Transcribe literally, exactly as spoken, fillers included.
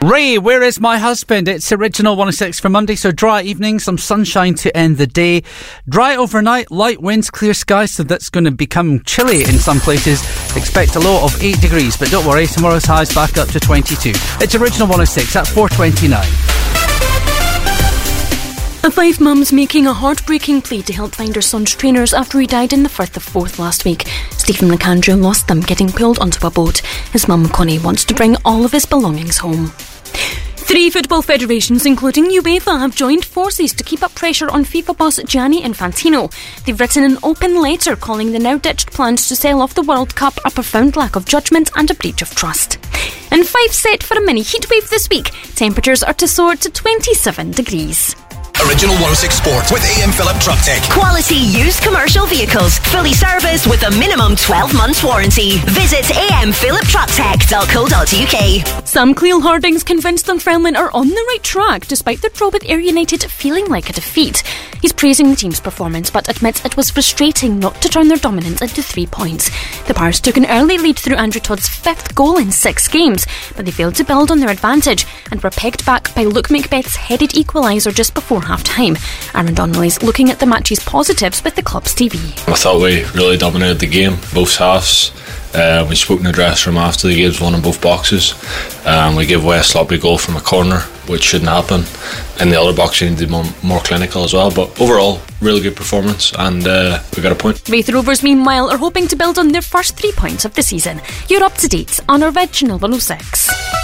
Ray, Where Is My Husband? It's original one oh six for Monday, so dry evening, some sunshine to end the day. Dry overnight, light winds, clear skies, so that's going to become chilly in some places. Expect a low of eight degrees, but don't worry, tomorrow's highs back up to twenty-two. It's original one oh six at four twenty-nine. A five mums making a heartbreaking plea to help find her son's trainers after he died in the Firth of Forth last week. Stephen McAndrew lost them getting pulled onto a boat. His mum, Connie, wants to bring all of his belongings home. Three football federations, including UEFA, have joined forces to keep up pressure on FIFA boss Gianni Infantino. They've written an open letter calling the now-ditched plans to sell off the World Cup a profound lack of judgment and a breach of trust. And Fife set for a mini heatwave this week. Temperatures are to soar to twenty-seven degrees. Original one oh six Sport with A M Philip Truck Tech. Quality used commercial vehicles, fully serviced with a minimum twelve months warranty. Visit a m philip truck tech dot co dot u k. Sam Cleal-Harding's convinced Dunfermline are on the right track despite their draw with Ayr United feeling like a defeat. He's praising the team's performance but admits it was frustrating not to turn their dominance into three points. The Pirates took an early lead through Andrew Todd's fifth goal in six games, but they failed to build on their advantage and were pegged back by Luke Macbeth's headed equaliser just before half-time. Aaron Donnelly's looking at the match's positives with the club's T V. I thought we really dominated the game, both halves. Uh, we spoke in the dressing room after the games, won in both boxes. Um, we gave away a sloppy goal from a corner, which shouldn't happen. In the other box, we need to be more, more clinical as well. But overall, really good performance, and uh, we got a point. Raith Rovers, meanwhile, are hoping to build on their first three points of the season. You're up to date on Original one oh six.